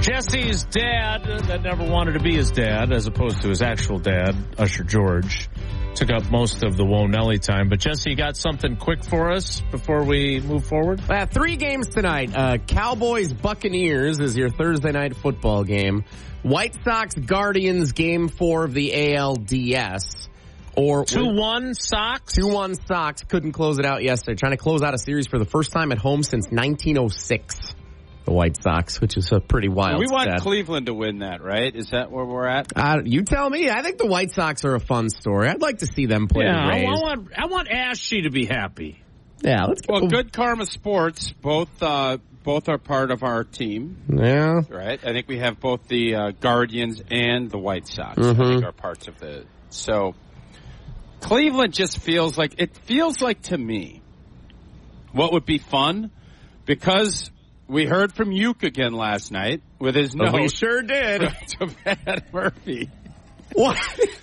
Jesse's dad, that never wanted to be his dad, as opposed to his actual dad, Usher George, took up most of the Whoa Nelly time. But Jesse, you got something quick for us before we move forward? 3 games tonight. Cowboys Buccaneers is your Thursday night football game. White Sox Guardians game 4 of the ALDS. Or 2-1 Sox? 2-1 Sox. Couldn't close it out yesterday. Trying to close out a series for the first time at home since 1906. The White Sox, which is a pretty wild We want stat. Cleveland to win that, right? Is that where we're at? You tell me. I think the White Sox are a fun story. I'd like to see them play the Rays. I want Ashley to be happy. Yeah, let's go. Well, Good Karma Sports, both are part of our team. Yeah. Right? I think we have both the Guardians and the White Sox. I think are parts of the... So, Cleveland just feels like to me what would be fun, because we heard from Uke again last night with his note. We sure did. To Pat Murphy. What?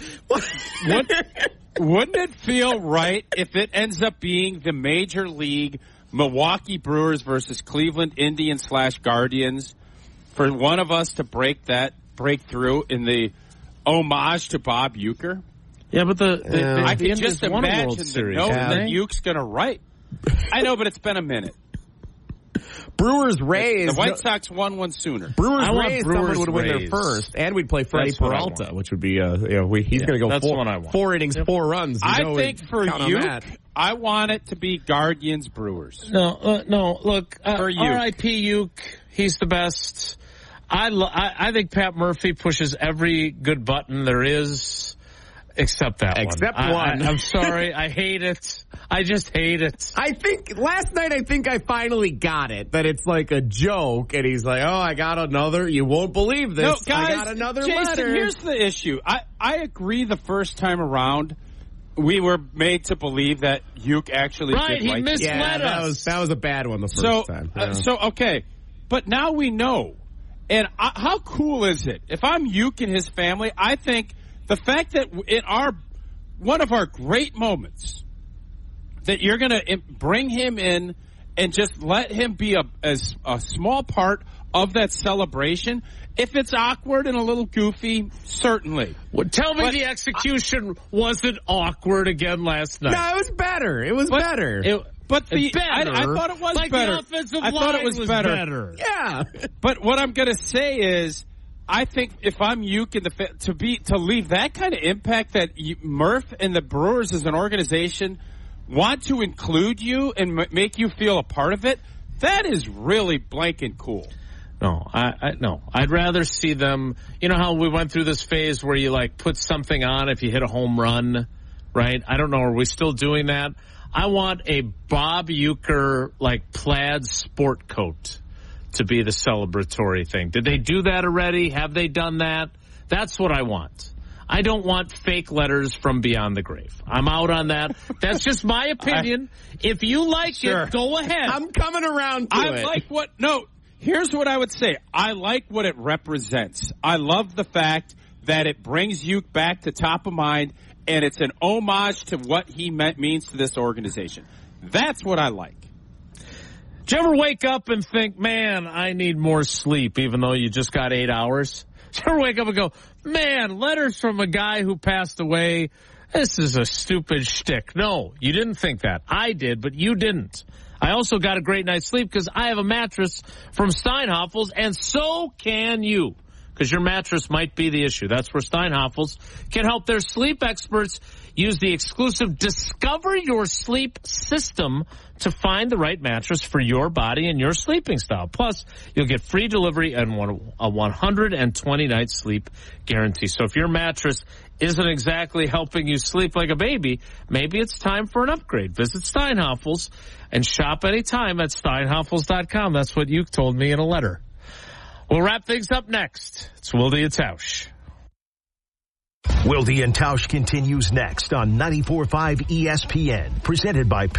Wouldn't it feel right if it ends up being the Major League Milwaukee Brewers versus Cleveland Indians / Guardians, for one of us to break through in the homage to Bob Uecker? Yeah, but I can just imagine the note that you. Uke's going to write. I know, but it's been a minute. Brewers Rays. The White Sox won one sooner. Brewers Rays. Someone would win their first, and we'd play Freddie Peralta, which would be he's going to go that's what I want. 4 innings, 4 runs. I think for Uke, I want it to be Guardians Brewers. No. Look, for Uke. R.I.P. Uke. He's the best. I think Pat Murphy pushes every good button there is. Except that Except one. one. I'm sorry. I hate it. I just hate it. I think last night I finally got it, that it's like a joke, and he's like, I got another, you won't believe this. No, guys, I got another Jason, letter. Here's the issue. I agree the first time around we were made to believe that Uke actually did he misled us. That was a bad one the first time. Okay. But now we know. And how cool is it? If I'm Uke and his family, I think the fact that in one of our great moments, that you're going to bring him in and just let him be a small part of that celebration. If it's awkward and a little goofy, certainly. Well, tell me the execution wasn't awkward again last night. No, it was better. It was better. I thought it was like better. The offensive I thought it was better. Yeah. But what I'm going to say is, I think if I'm Uke to leave that kind of impact, that Murph and the Brewers as an organization want to include you and make you feel a part of it, that is really blanking cool. No, no. I'd rather see them. You know how we went through this phase where you put something on if you hit a home run, right? I don't know. Are we still doing that? I want a Bob Uecker plaid sport coat to be the celebratory thing. Did they do that already? Have they done that? That's what I want. I don't want fake letters from beyond the grave. I'm out on that. That's just my opinion. If you like it, go ahead. I'm coming around to it. Here's what I would say. I like what it represents. I love the fact that it brings Uke back to top of mind, and it's an homage to what he means to this organization. That's what I like. Do you ever wake up and think, man, I need more sleep, even though you just got 8 hours? Do you ever wake up and go, man, letters from a guy who passed away, this is a stupid shtick. No, you didn't think that. I did, but you didn't. I also got a great night's sleep because I have a mattress from Steinhoffels, and so can you, because your mattress might be the issue. That's where Steinhoffels can help their sleep experts use the exclusive Discover Your Sleep system to find the right mattress for your body and your sleeping style. Plus, you'll get free delivery and a 120-night sleep guarantee. So if your mattress isn't exactly helping you sleep like a baby, maybe it's time for an upgrade. Visit Steinhoffels and shop anytime at Steinhoffels.com. That's what you told me in a letter. We'll wrap things up next. It's Wilde and Tausch. Wilde and Tausch continues next on 94.5 ESPN, presented by